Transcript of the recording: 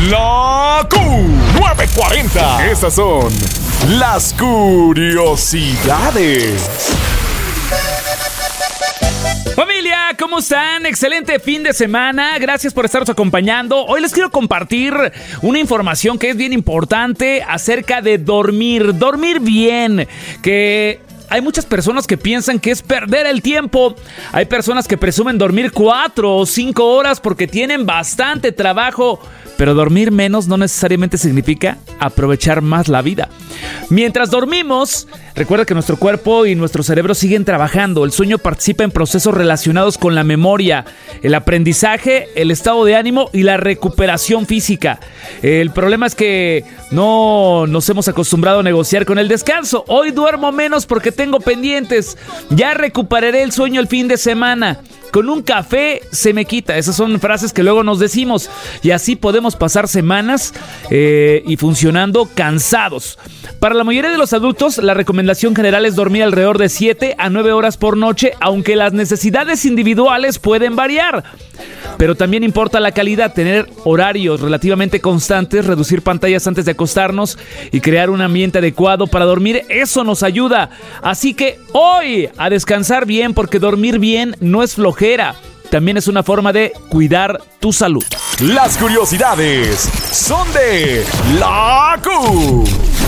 La Q940. Estas son las curiosidades. Familia, ¿cómo están? Excelente fin de semana. Gracias por estarnos acompañando. Hoy les quiero compartir una información que es bien importante acerca de dormir. Dormir bien, que hay muchas personas que piensan que es perder el tiempo. Hay personas que presumen dormir 4 o 5 horas porque tienen bastante trabajo. Pero dormir menos no necesariamente significa aprovechar más la vida. Mientras dormimos, recuerda que nuestro cuerpo y nuestro cerebro siguen trabajando. El sueño participa en procesos relacionados con la memoria, el aprendizaje, el estado de ánimo y la recuperación física. El problema es que no nos hemos acostumbrado a negociar con el descanso. Hoy duermo menos porque tengo pendientes. Ya recuperaré el sueño el fin de semana. Con un café se me quita. Esas son frases que luego nos decimos. Y así podemos pasar semanas y funcionando cansados. Para la mayoría de los adultos, la recomendación general es dormir alrededor de 7 a 9 horas por noche, aunque las necesidades individuales pueden variar. Pero también importa la calidad, tener horarios relativamente constantes, reducir pantallas antes de acostarnos y crear un ambiente adecuado para dormir. Eso nos ayuda. Así que hoy a descansar bien, porque dormir bien no es flojera. También es una forma de cuidar tu salud. Las curiosidades son de la Q.